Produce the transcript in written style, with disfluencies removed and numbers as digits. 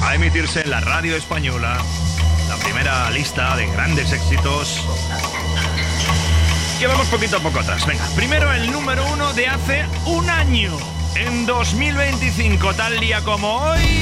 a emitirse en la radio española. La primera lista de grandes éxitos. Que vamos poquito a poco atrás. Venga, primero el número 1 de hace un año. En 2025, tal día como hoy.